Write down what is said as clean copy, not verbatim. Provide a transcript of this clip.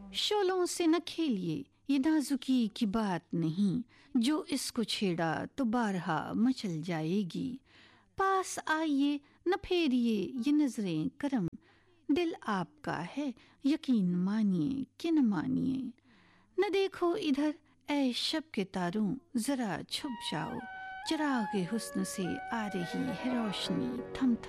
शोलों से न खेलिए, ये नाजुकी की बात नहीं, जो इसको छेड़ा तो बारहा मचल जाएगी। पास आइए, न फेरिए ये नजरें करम, दिल आपका है, यकीन मानिए कि न मानिए। न देखो इधर ऐ शब के तारों, जरा छुप जाओ, चिरागे हुस्न से आ रही है रोशनी थम थम।